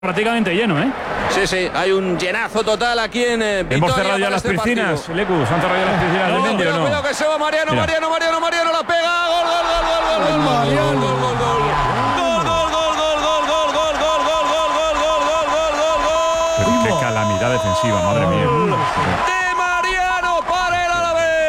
prácticamente lleno, ¿eh? Sí, hay un llenazo total aquí en Vitoria. Hemos cerrado ya las piscinas, Lecu, ¿se han cerrado ya las piscinas del Mendy o no? Cuidado que se va Mariano, la pega, gol. Qué calamidad defensiva, madre mía. De Mariano para el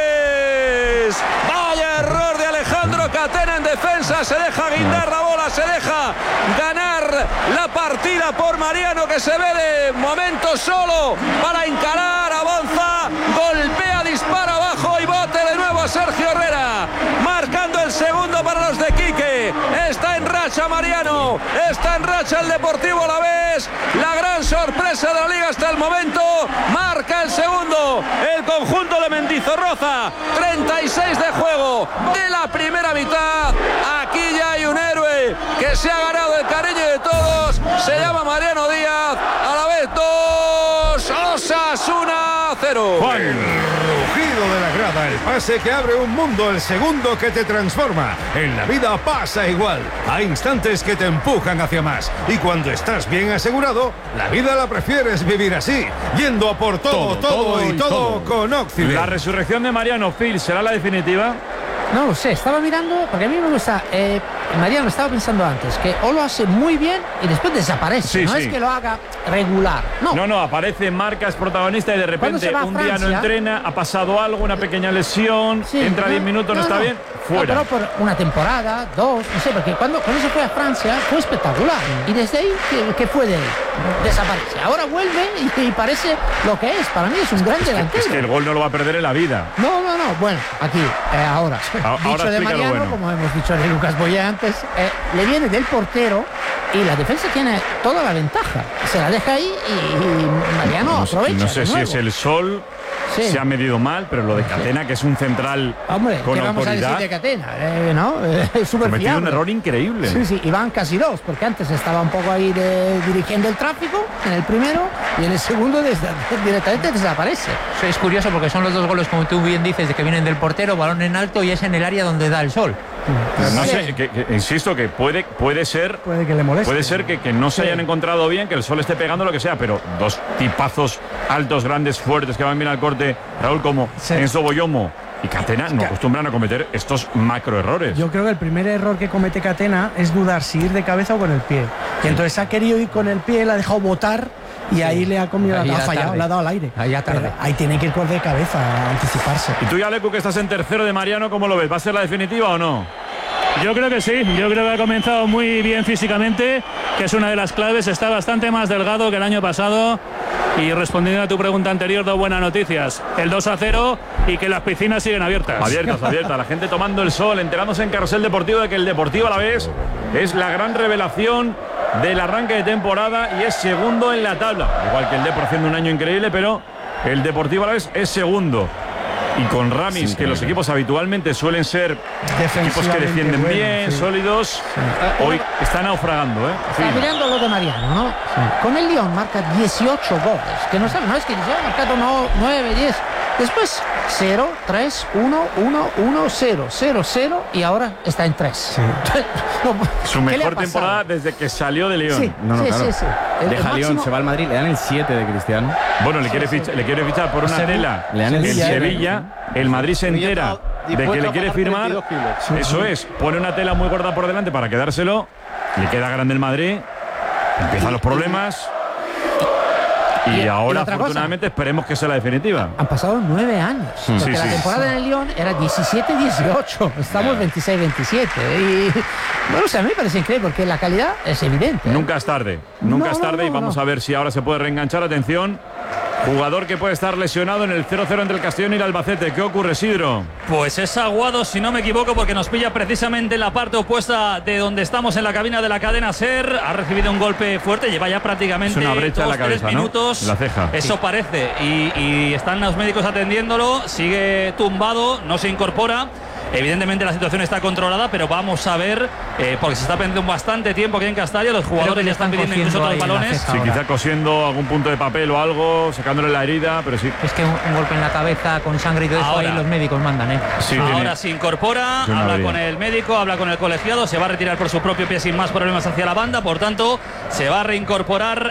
Alavés. Vaya error de Alejandro Catena en defensa, se deja guindar la bola, se deja ganar la partida por Mariano, que se ve de momento solo para encarar, avanza, golpea, dispara abajo y bote de nuevo a Sergio Herrera, marcando el segundo para los de Quique. Está en racha Mariano, está en racha el Deportivo Alavés, la gran sorpresa de la liga hasta el momento, marca el segundo el conjunto de Mendizorroza. 36 de juego de la primera mitad, aquí ya hay un héroe que se ha ganado el cariño de todos, se llama Mariano Díaz. Alavés 2, Osasuna 0. Juan. El rugido de la grada, el pase que abre un mundo, el segundo que te transforma. En la vida pasa igual, hay instantes que te empujan hacia más, y cuando estás bien asegurado, la vida la prefieres vivir así, yendo a por todo con Occident. La resurrección de Mariano, Phil, ¿será la definitiva? No lo sé, estaba mirando, porque a mí me gusta, Mariano, estaba pensando antes, que o lo hace muy bien y después desaparece, es que lo haga regular. No, aparece, marca, es protagonista y de repente un día no entrena, ha pasado algo, una pequeña lesión, entra 10 minutos, no está bien, fuera. Pero por una temporada, 2, no sé, porque cuando se fue a Francia fue espectacular. Y desde ahí, ¿qué fue de él? Desaparece. Ahora vuelve y parece lo que es. Para mí es un gran delantero. Es que el gol no lo va a perder en la vida. No. Bueno, aquí, ahora. Dicho de Mariano, como hemos dicho de Lucas Boyé antes, le viene del portero y la defensa tiene toda la ventaja. Se la deja ahí y Mariano aprovecha. No sé si es el sol. Sí. Se ha medido mal, pero lo de Catena, que es un central con autoridad. Vamos a decir de Catena? Es súper fiable. Cometido un error increíble. Sí, y van casi dos, porque antes estaba un poco ahí dirigiendo el tráfico en el primero y en el segundo directamente desaparece. Eso es curioso porque son los dos goles, como tú bien dices, de que vienen del portero, balón en alto y es en el área donde da el sol. No sé, insisto que puede ser que le moleste. Puede ser que no se hayan encontrado bien, que el sol esté pegando lo que sea, pero dos tipazos altos, grandes, fuertes que van bien al corte, Raúl, como Enzo Boyomo y Catena, no acostumbran a cometer estos macro errores. Yo creo que el primer error que comete Catena es dudar si ir de cabeza o con el pie. Y entonces ha querido ir con el pie, le ha dejado botar y ahí le ha comido, ha fallado, le ha dado al aire. Ahí tiene que ir con de cabeza a anticiparse. Y tú, Alecu, que estás en tercero de Mariano, ¿cómo lo ves? ¿Va a ser la definitiva o no? Yo creo que sí, yo creo que ha comenzado muy bien físicamente, que es una de las claves, está bastante más delgado que el año pasado y respondiendo a tu pregunta anterior, dos buenas noticias, el 2-0 y que las piscinas siguen abiertas. Abiertas, la gente tomando el sol, enterándose en Carrusel Deportivo de que el Deportivo Alavés es la gran revelación del arranque de temporada y es segundo en la tabla, igual que el Depor haciendo un año increíble, pero el Deportivo Alavés es segundo. Y con Ramis, que los equipos habitualmente suelen ser equipos que defienden bien, sólidos, hoy está naufragando. Está mirando lo de Mariano, ¿no? Con el Lyon marca 18 goles, que no es que ya ha marcado 9, 10. Después 0, 3, 1, 1, 1, 0, 0, 0 y ahora está en 3. Su mejor temporada desde que salió de Lyon. Sí. Deja Lyon, se va al Madrid, le dan el 7 de Cristiano. Bueno, le quiere fichar por una tela en Sevilla. El Madrid se entera de que le quiere firmar. Eso es, pone una tela muy gorda por delante para quedárselo. Le queda grande el Madrid. Empiezan los problemas. Y ahora, afortunadamente, esperemos que sea la definitiva. Han pasado 9 años. Porque la temporada en el Lyon era 17-18. Estamos 26-27. Y bueno, a mí me parece increíble porque la calidad es evidente. Nunca es tarde. Y vamos a ver si ahora se puede reenganchar. Atención. Jugador que puede estar lesionado en el 0-0 entre el Castellón y el Albacete. ¿Qué ocurre, Sidro? Pues es Aguado, si no me equivoco, porque nos pilla precisamente en la parte opuesta de donde estamos en la cabina de la cadena SER. Ha recibido un golpe fuerte, lleva ya prácticamente una brecha 2, en la cabeza, 3 minutos. ¿no? En la ceja. Eso parece. Y están los médicos atendiéndolo. Sigue tumbado, no se incorpora. Evidentemente la situación está controlada, pero vamos a ver, porque se está perdiendo bastante tiempo aquí en Castalia, los jugadores ya están pidiendo incluso otros balones. Sí, quizá cosiendo algún punto de papel o algo, sacándole la herida, pero sí. Es que un golpe en la cabeza con sangre y todo eso, ahí los médicos mandan, Sí, ahora se incorpora, habla con el médico, habla con el colegiado, se va a retirar por su propio pie sin más problemas hacia la banda, por tanto se va a reincorporar